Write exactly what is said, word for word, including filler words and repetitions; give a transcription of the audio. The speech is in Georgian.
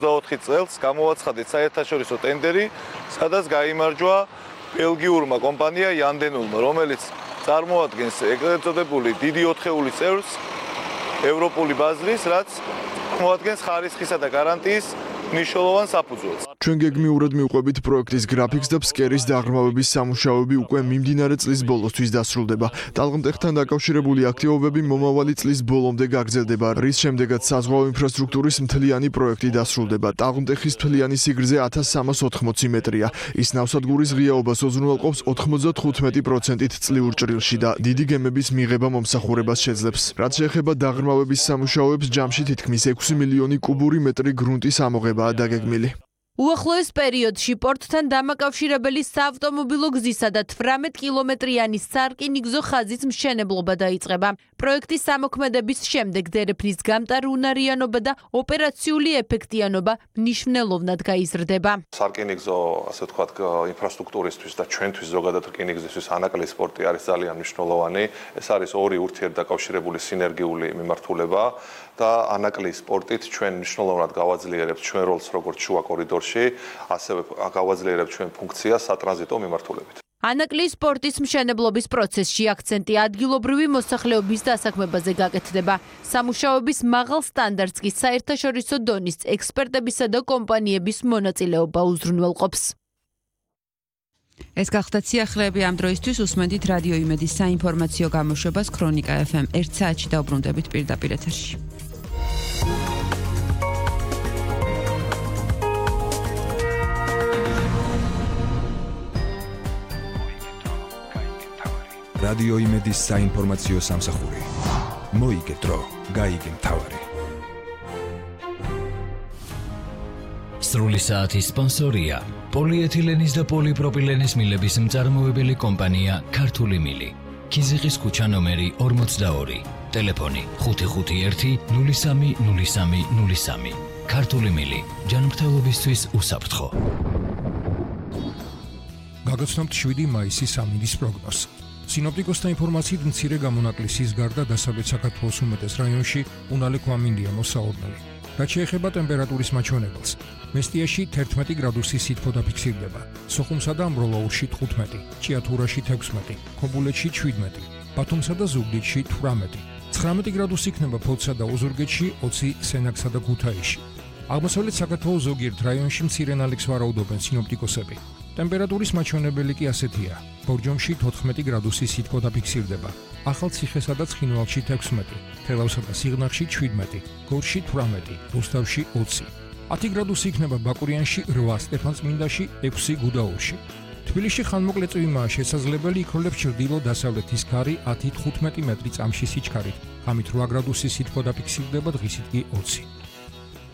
ოცდაოთხი წელს გამოვაცხადეთ საერთაშორისო ტენდერი, სადაც გაიმარჯვა ბელგიურმა კომპანია Yandenulმა, რომელიც წარმოადგენს ეგრეთ წოდებული დიდი ოთხეულის წევრს ევროპული ბაზრის, რაც მოადგენს ხარისხისა და გარანტიის მნიშვნელოვან საფუძველს. ჩვენ გეგმიურად მივყვებით პროექტის გრაფიკს და ფსკერის დაღრმავების სამუშაოები უკვე მიმდინარე წლის ბოლოსთვის დასრულდება. ტალღმტეხთან დაკავშირებული აქტივობები მომავალი წლის ბოლომდე გაგრძელდება, რის შემდეგაც საზღვაო ინფრასტრუქტურის მთლიანი პროექტი დასრულდება. ტალღმტეხის მთლიანი სიგრძე ათას სამას ოთხმოცი მეტრია. ის ნავსადგურის ღიაობას უზრუნველყოფს ოთხმოცდათხუთმეტი პროცენტით წლიურ ჭრილში და დიდი გემების მიღება მომსახურებას შეძლებს. რაც შეეხება დაღრმავების სამუშაოებს, ჯამში თითქმის ექვსი მილიონი კუბური მეტრი გრუნტის ამოღებაა დაგეგმილი. უახლოეს პერიოდში პორტთან დამაკავშირებელი საავტომობილო გზისა და თვრამეტ კილომეტრიანი სარკინიგზო ხაზის მშენებლობა დაიწყება. პროექტის სამოქმედების შემდეგ დერეფნის გამტარუნარიანობა და ოპერაციული ეფექტიანობა მნიშვნელოვნად გაიზრდება. სარკინიგზო, ასე ვთქვათ, ინფრასტრუქტურისთვის და ჩვენთვის ზოგადად რკინიგზისთვის ანაკლის პორტი არის ძალიან მნიშვნელოვანი. ეს არის ორი ურთიერთდაკავშირებული სინერგიული მიმართულება და ანაკლის პორტით ჩვენ მნიშვნელოვნად გავაძლიერებთ ჩვენ როლს როგორც შუა კორიდორში, ასევე გავაძლიერებთ ჩვენ ფუნქციას სატრანზიტო მიმართულებით. ანაკლის პორტის მშენებლობის პროცესში აქცენტი ადგილობრივი მოსახლეობის დასაქმებაზე გაკეთდება. სამუშაოების მაღალ სტანდარტს კი საერთაშორისო დონის ექსპერტებისა და კომპანიების მონაწილეობა უზრუნველყოფს. ეს გახდა სიახლეები ამ დროისთვის. უსმენთ რადიო იმედის საინფორმაციო გამოშვებას ქრონიკა ეფ ემ ერთ საათში დაუბრუნდებით პირდაპირ ეთერში. რადიო იმედის საინფორმაციო სამსახური. მოიგე დრო, გაიგე მთავარი. სრული საათის სპონსორია პოლიეთილენის და პოლიპროპილენის მილების მწარმოებელი კომპანია ქართული მილი. ქიზიყის ქუჩა ნომერი ორმოცდაორი. ტელეფონი ხუთი ხუთი ერთი ნული სამი ნული სამი ნული სამი. ქართული მილი. ჯანმრთელობისთვის უსაფრთხო. გაგაცნობთ შვიდი მაისის ამინდის პროგნოზს. სინოპტიკოსთა ინფორმაციით მცირე გამონაკლისის გარდა დასავლეთ საქართველოს უმეტეს რაიონში უნალე გვამინდია მოსაოდნელი. რაც შეეხება ტემპერატურის მაჩვენებელს, მესტიაში თერთმეტი გრადუსი სითბო დაფიქსირდება, სოხუმსა და ამბროლაურში თხუთმეტი, ჭიათურაში თექვსმეტი, ქობულეთში შვიდმეტი, ბათუმსა და ზუგდიდში თვრამეტი, ცხრამეტი გრადუსი იქნება ფოთსა და ოზურგეთში, ოცი სენაკსა და ქუთაისში. აღმოსავლეთ საქართველოს ზოგიერთ რაიონში მცირე ნალექს ვარაუდობენ სინოპტიკოსები. ტემპერატურის მაჩვენებელი კი ასეთია: ბორჯომში თოთხმეტი გრადუსი სითბო დაფიქსირდება, ახალციხესა და ცხინვალში თექვსმეტი, თელავსა და სიღნაღში შვიდმეტი, გორში თვრამეტი, რუსთავში ოცი, ათი გრადუსი იქნება ბაკურიანში რვა, სტეფანწმინდაში ექვსი, გუდაურში. თბილისში ხანმოკლე წვიმაა შესაძლებელი, იქროლებს ჩრდილო-დასავლეთის ქარი ათი თხუთმეტი მეტრი წამში სიჩქარით, ღამით რვა გრადუსი სითბო დაფიქსირდება, დღისით კი ოცი.